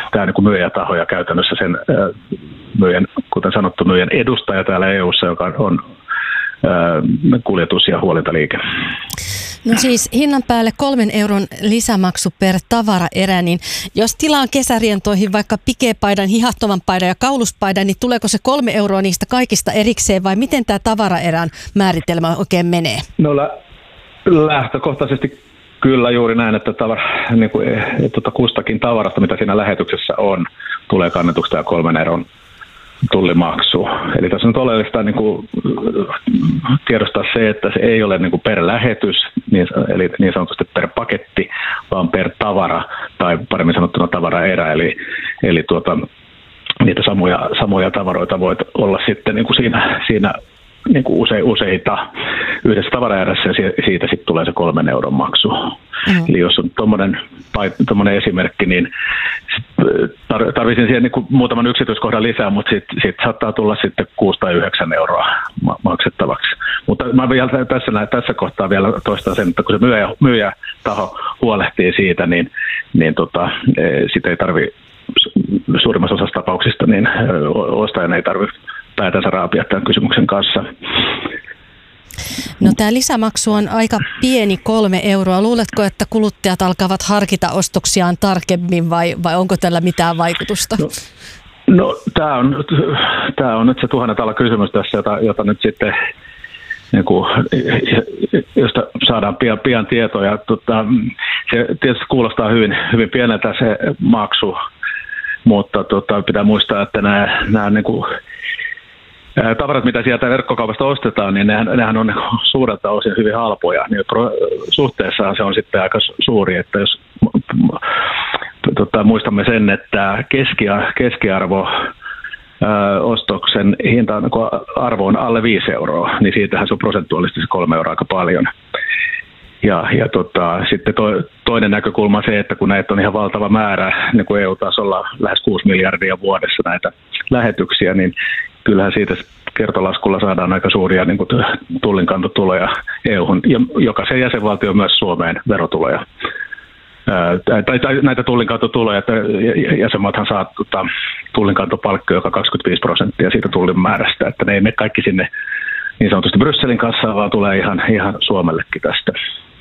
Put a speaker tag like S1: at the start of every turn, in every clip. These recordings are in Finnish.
S1: tämä niin kuin myyjätaho ja käytännössä sen myyjän, kuten sanottu, myyjän edustaja täällä EU:ssa, joka on kuljetus- ja huolintaliike.
S2: No siis hinnan päälle 3 euron lisämaksu per tavaraerä, niin jos tilaan kesärientoihin vaikka pikepaidan, hihattoman paidan ja kauluspaidan, niin tuleeko se 3 euroa niistä kaikista erikseen vai miten tämä tavaraerän määritelmä oikein menee? No
S1: lähtökohtaisesti kyllä juuri näin, että niin kuin, kustakin tavarasta, mitä siinä lähetyksessä on, tulee kannetuksi tämä 3 euron tullimaksu. Eli tässä on oleellista niin kuin tiedostaa se, että se ei ole niin kuin per lähetys, eli niin sanotusti per paketti, vaan per tavara, tai paremmin sanottuna tavaraerä, eli niitä samoja tavaroita voi olla sitten niin kuin siinä niin kuin useita yhdessä tavaraerässä, ja siitä sitten tulee se 3 euron maksu. Eli jos on tuommoinen esimerkki, niin tarvitsin siihen niin kuin muutaman yksityiskohdan lisää, mutta siitä saattaa tulla sitten 6 tai 9 euroa maksettavaksi. Mutta mä vielä tässä kohtaa vielä toistan sen, että kun se myyjätaho huolehtii siitä, niin sitä ei tarvitse suurimmassa osassa tapauksista, niin ostajan ei tarvitse päätänsä raapia tämän kysymyksen kanssa.
S2: No tämä lisämaksu on aika pieni 3 euroa. Luuletko, että kuluttajat alkavat harkita ostoksiaan tarkemmin vai onko tällä mitään vaikutusta?
S1: No tämä on nyt se $1000 kysymys tässä, jota nyt sitten niin kuin, josta saadaan pian tietoja. Se tietysti kuulostaa hyvin, hyvin pieneltä se maksu, mutta pitää muistaa, että nämä niin kuin tavarat, mitä sieltä verkkokaupasta ostetaan, niin nehän on suurelta osin hyvin halpoja. Niin suhteessa se on sitten aika suuri, että jos muistamme sen, että keskiarvo ostoksen hinta arvo on alle 5 euroa, niin siitähän se on prosentuaalisesti se 3 euroa aika paljon. Ja sitten toinen näkökulma on se, että kun näitä on ihan valtava määrä, niin kuin EU-tasolla lähes 6 miljardia vuodessa näitä lähetyksiä, niin kyllähän siitä kertolaskulla saadaan aika suuria niin kuin tullinkantotuloja EU:hun ja jokaisen jäsenvaltio myös Suomeen verotuloja. Tai näitä tullinkantotuloja, että jäsenmaathan saa tullinkantopalkkia joka 25% siitä tullin määrästä, että ne ei mene kaikki sinne niin sanotusti Brysselin kassaan, vaan tulee ihan Suomellekin tästä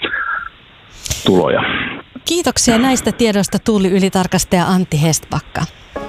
S1: tuloja.
S2: Kiitoksia näistä tiedoista tulliylitarkastaja Antti Hestbacka.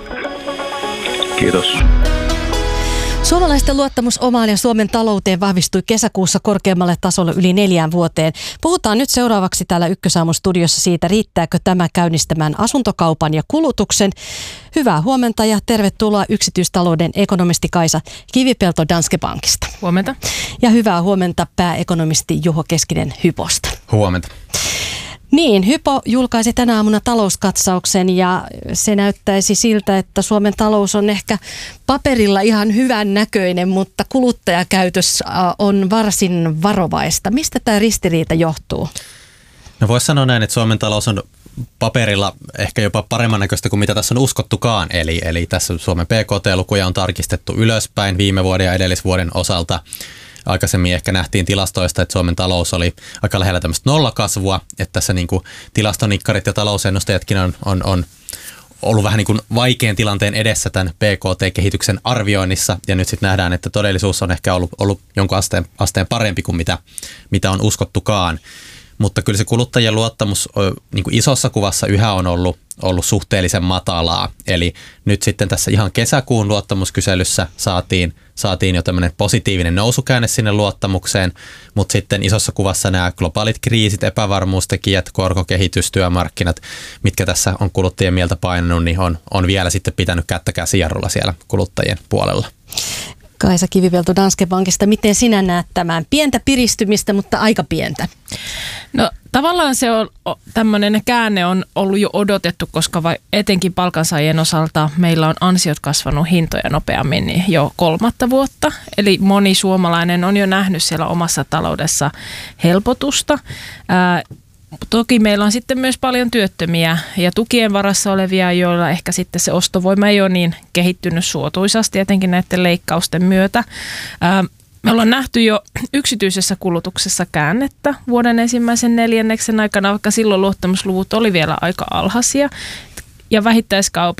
S1: Kiitos.
S2: Suomalaisten luottamus omaan ja Suomen talouteen vahvistui kesäkuussa korkeammalle tasolle yli 4 vuoteen. Puhutaan nyt seuraavaksi täällä Ykkösaamun studiossa siitä, riittääkö tämä käynnistämään asuntokaupan ja kulutuksen. Hyvää huomenta ja tervetuloa yksityistalouden ekonomisti Kaisa Kivipelto Danske Bankista.
S3: Huomenta.
S2: Ja hyvää huomenta pääekonomisti Juho Keskinen Hyposta.
S4: Huomenta.
S2: Niin, Hypo julkaisi tänä aamuna talouskatsauksen ja se näyttäisi siltä, että Suomen talous on ehkä paperilla ihan hyvän näköinen, mutta kuluttajakäytös on varsin varovaista. Mistä tämä ristiriita johtuu?
S4: No voisi sanoa näin, että Suomen talous on paperilla ehkä jopa paremman näköistä kuin mitä tässä on uskottukaan. Eli tässä Suomen PKT-lukuja on tarkistettu ylöspäin viime vuoden ja edellisvuoden osalta. Aikaisemmin ehkä nähtiin tilastoista, että Suomen talous oli aika lähellä tämmöistä nollakasvua, että tässä niin kuin tilastonikkarit ja talousennustajatkin on ollut vähän niin kuin vaikean tilanteen edessä tämän PKT-kehityksen arvioinnissa, ja nyt sitten nähdään, että todellisuus on ehkä ollut jonkun asteen parempi kuin mitä on uskottukaan. Mutta kyllä se kuluttajien luottamus niin kuin isossa kuvassa yhä on ollut suhteellisen matalaa. Eli nyt sitten tässä ihan kesäkuun luottamuskyselyssä saatiin jo tämmöinen positiivinen nousukäänne sinne luottamukseen, mutta sitten isossa kuvassa nämä globaalit kriisit, epävarmuustekijät, korkokehitys, työmarkkinat, mitkä tässä on kuluttajien mieltä painanut, niin on vielä sitten pitänyt kättä käsijarrulla siellä kuluttajien puolella.
S2: Kaisa Kivipelto Danske Bankista, miten sinä näet tämän? Pientä piristymistä, mutta aika pientä.
S3: No tavallaan se on tämmöinen käänne on ollut jo odotettu, koska etenkin palkansaajien osalta meillä on ansiot kasvanut hintoja nopeammin jo 3 vuotta. Eli moni suomalainen on jo nähnyt siellä omassa taloudessa helpotusta. Toki meillä on sitten myös paljon työttömiä ja tukien varassa olevia, joilla ehkä sitten se ostovoima ei ole niin kehittynyt suotuisasti, etenkin näiden leikkausten myötä. Me ollaan nähty jo yksityisessä kulutuksessa käännettä vuoden ensimmäisen neljänneksen aikana, vaikka silloin luottamusluvut oli vielä aika alhaisia. Ja